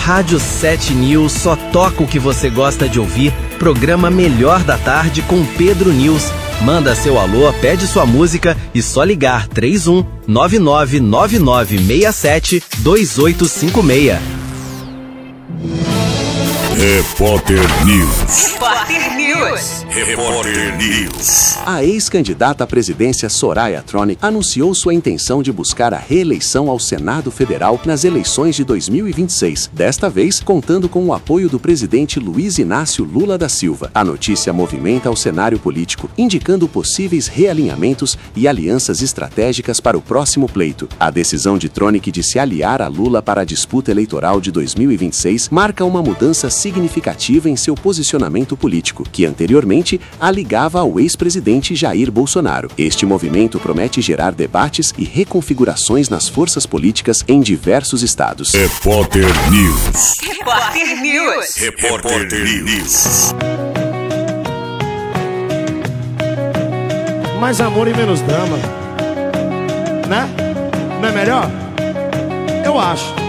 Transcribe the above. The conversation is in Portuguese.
Rádio 7 News só toca o que você gosta de ouvir. Programa Melhor da Tarde com Pedro News. Manda seu alô, pede sua música e só ligar 31 999967 2856. Repórter News. Repórter News. Repórter News. A ex-candidata à presidência Soraya Tronic anunciou sua intenção de buscar a reeleição ao Senado Federal nas eleições de 2026, desta vez contando com o apoio do presidente Luiz Inácio Lula da Silva. A notícia movimenta o cenário político, indicando possíveis realinhamentos e alianças estratégicas para o próximo pleito. A decisão de Tronic de se aliar a Lula para a disputa eleitoral de 2026 marca uma mudança significativa em seu posicionamento político, que anteriormente a ligava ao ex-presidente Jair Bolsonaro. Este movimento promete gerar debates e reconfigurações nas forças políticas em diversos estados. Repórter News. Repórter News. Repórter News. Mais amor e menos drama, né? Não é melhor? Eu acho.